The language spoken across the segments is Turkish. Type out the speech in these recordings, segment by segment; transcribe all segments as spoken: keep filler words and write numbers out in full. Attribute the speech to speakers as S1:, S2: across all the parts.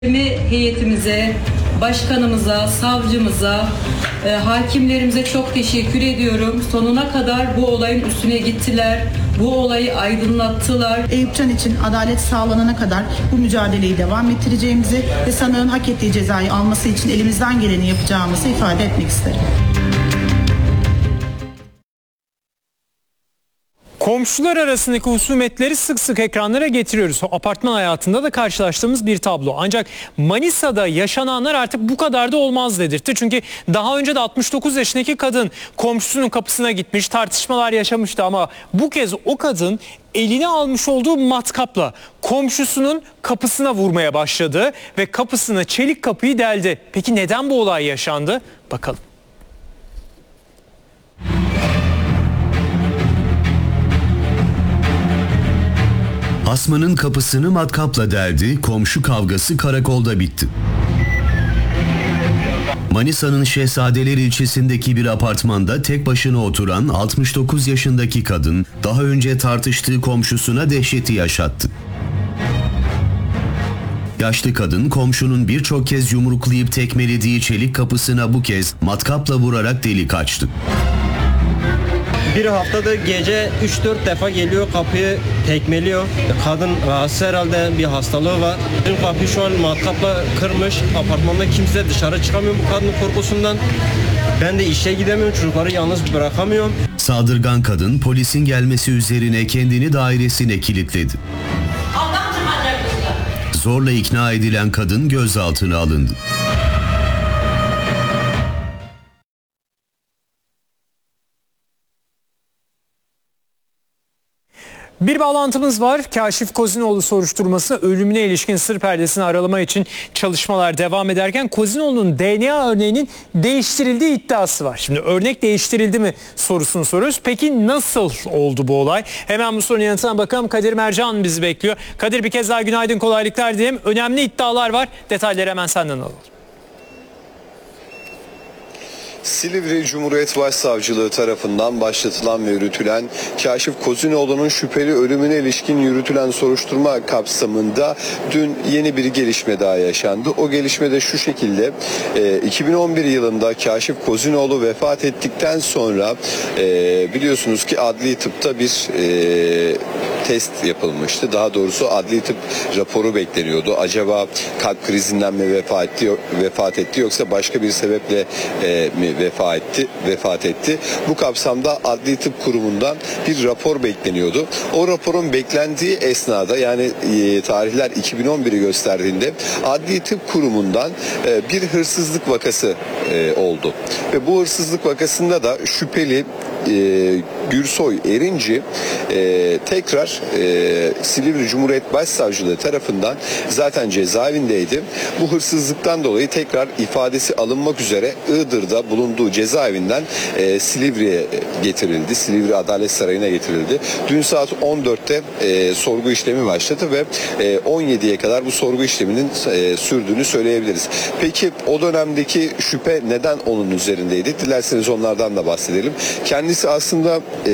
S1: Heyetimize, başkanımıza, savcımıza, e, hakimlerimize çok teşekkür ediyorum. Sonuna kadar bu olayın üstüne gittiler. Bu olayı aydınlattılar.
S2: Eyüp Can için adalet sağlanana kadar bu mücadeleyi devam ettireceğimizi ve sanığın hak ettiği cezayı alması için elimizden geleni yapacağımızı ifade etmek isterim.
S3: Komşular arasındaki husumetleri sık sık ekranlara getiriyoruz. Apartman hayatında da karşılaştığımız bir tablo. Ancak Manisa'da yaşananlar artık bu kadar da olmaz dedirtti. Çünkü daha önce de altmış dokuz yaşındaki kadın komşusunun kapısına gitmiş, tartışmalar yaşamıştı ama bu kez o kadın eline almış olduğu matkapla komşusunun kapısına vurmaya başladı ve kapısına çelik kapıyı deldi. Peki neden bu olay yaşandı? Bakalım.
S4: Asmanın kapısını matkapla deldi, komşu kavgası karakolda bitti. Manisa'nın Şehzadeler ilçesindeki bir apartmanda tek başına oturan altmış dokuz yaşındaki kadın daha önce tartıştığı komşusuna dehşeti yaşattı. Yaşlı kadın komşunun birçok kez yumruklayıp tekmelediği çelik kapısına bu kez matkapla vurarak delik açtı.
S5: Bir haftadır gece üç dört defa geliyor, kapıyı tekmeliyor. Kadın rahatsız, herhalde bir hastalığı var. Bizim kapıyı şu an matkapla kırmış. Apartmanda kimse dışarı çıkamıyor bu kadının korkusundan. Ben de işe gidemiyorum, çocukları yalnız bırakamıyorum.
S4: Saldırgan kadın polisin gelmesi üzerine kendini dairesine kilitledi. Zorla ikna edilen kadın gözaltına alındı.
S3: Bir bağlantımız var. Kaşif Kozinoğlu soruşturması ölümüne ilişkin sır perdesini aralama için çalışmalar devam ederken Kozinoğlu'nun D N A örneğinin değiştirildiği iddiası var. Şimdi örnek değiştirildi mi sorusunu soruyoruz. Peki nasıl oldu bu olay? Hemen bu sorunun yanıtına bakalım. Kadir Mercan bizi bekliyor. Kadir, bir kez daha günaydın, kolaylıklar diyelim. Önemli iddialar var. Detayları hemen senden alalım.
S6: Silivri Cumhuriyet Başsavcılığı tarafından başlatılan ve yürütülen Kaşif Kozinoğlu'nun şüpheli ölümüne ilişkin yürütülen soruşturma kapsamında dün yeni bir gelişme daha yaşandı. O gelişme de şu şekilde: iki bin on bir yılında Kaşif Kozinoğlu vefat ettikten sonra biliyorsunuz ki adli tıpta bir test yapılmıştı. Daha doğrusu adli tıp raporu bekleniyordu. Acaba kalp krizinden mi vefat etti, vefat etti yoksa başka bir sebeple mi vefat etti, vefat etti. Bu kapsamda Adli Tıp Kurumu'ndan bir rapor bekleniyordu. O raporun beklendiği esnada, yani e, tarihler iki bin on biri gösterdiğinde Adli Tıp Kurumu'ndan e, bir hırsızlık vakası e, oldu. Ve bu hırsızlık vakasında da şüpheli e, Gürsoy Erinci e, tekrar e, Silivri Cumhuriyet Başsavcılığı tarafından zaten cezaevindeydi. Bu hırsızlıktan dolayı tekrar ifadesi alınmak üzere Iğdır'da bulunduğu cezaevinden e, Silivri'ye getirildi. Silivri Adalet Sarayı'na getirildi. Dün saat on dörtte e, sorgu işlemi başladı ve e, on yediye kadar bu sorgu işleminin e, sürdüğünü söyleyebiliriz. Peki o dönemdeki şüphe neden onun üzerindeydi? Dilerseniz onlardan da bahsedelim. Kendisi aslında e,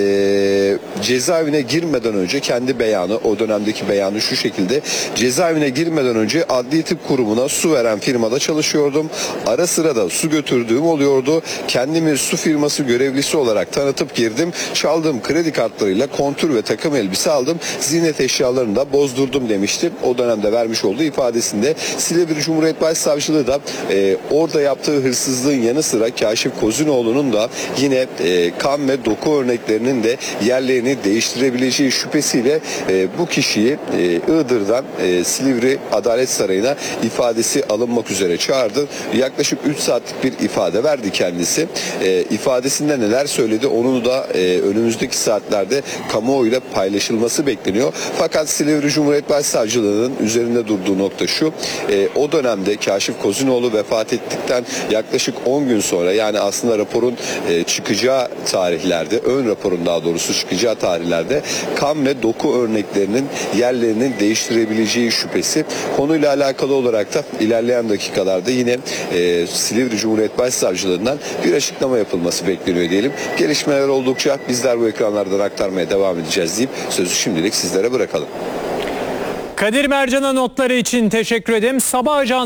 S6: cezaevine girmeden önce kendi beyanı, o dönemdeki beyanı şu şekilde: cezaevine girmeden önce Adli Tıp Kurumu'na su veren firmada çalışıyordum. Ara sıra da su götürdüğüm oluyordu. Kendimi su firması görevlisi olarak tanıtıp girdim. Çaldığım kredi kartlarıyla kontür ve takım elbise aldım. Ziynet eşyalarını da bozdurdum demişti. O dönemde vermiş olduğu ifadesinde. Silivri Cumhuriyet Başsavcılığı da e, orada yaptığı hırsızlığın yanı sıra Kaşif Kozinoğlu'nun da yine e, kan ve doku örneklerinin de yerlerini değiştirebileceği şüphesiyle e, bu kişiyi e, Iğdır'dan e, Silivri Adalet Sarayı'na ifadesi alınmak üzere çağırdı. Yaklaşık üç saatlik bir ifade verdi kendisi. E, ifadesinde neler söyledi onu da e, önümüzdeki saatlerde kamuoyuyla paylaşılması bekleniyor. Fakat Silivri Cumhuriyet Başsavcılığı'nın üzerinde durduğu nokta şu: e, o dönemde Kaşif Kozinoğlu vefat ettikten yaklaşık on gün sonra, yani aslında raporun e, çıkacağı tarihlerde, ön raporun daha doğrusu çıkacağı tarihlerde kan ve doku örneklerinin yerlerinin değiştirebileceği şüphesi. Konuyla alakalı olarak da ilerleyen dakikalarda yine e, Silivri Cumhuriyet Başsavcılığından bir açıklama yapılması bekleniyor diyelim. Gelişmeler oldukça bizler bu ekranlardan aktarmaya devam edeceğiz deyip sözü şimdilik sizlere bırakalım.
S3: Kadir Mercan'a notları için teşekkür ederim. Sabah Ajansı